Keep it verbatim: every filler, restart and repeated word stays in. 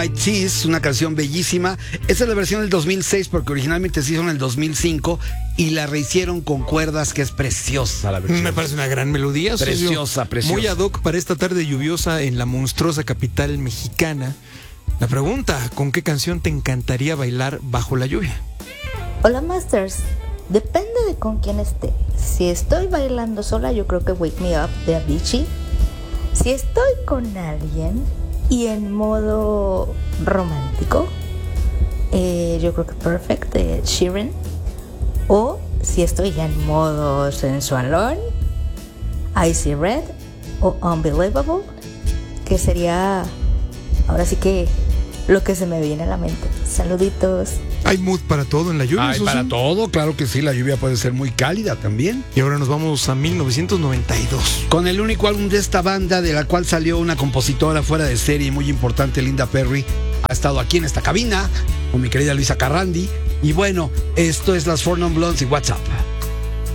White Tees, una canción bellísima. Esta es la versión del dos mil seis porque originalmente se hizo en el dos mil cinco y la rehicieron con cuerdas, que es preciosa la versión. Me parece una gran melodía. Preciosa, socio. preciosa. Muy ad hoc para esta tarde lluviosa en la monstruosa capital mexicana. La pregunta, ¿con qué canción te encantaría bailar bajo la lluvia? Hola Masters, depende de con quién esté. Si estoy bailando sola, yo creo que Wake Me Up de Avicii. Si estoy con alguien y en modo romántico, eh, yo creo que Perfect de Ed Sheeran. O si estoy ya en modo sensualón, Icy Red o Unbelievable, que sería ahora sí que lo que se me viene a la mente. Saluditos. Hay mood para todo en la lluvia. Hay socio. para todo, claro que sí, la lluvia puede ser muy cálida también. Y ahora nos vamos a mil novecientos noventa y dos. Con el único álbum de esta banda, de la cual salió una compositora fuera de serie muy importante, Linda Perry, ha estado aquí en esta cabina con mi querida Luisa Carrandi. Y bueno, esto es las Four Non Blondes y WhatsApp.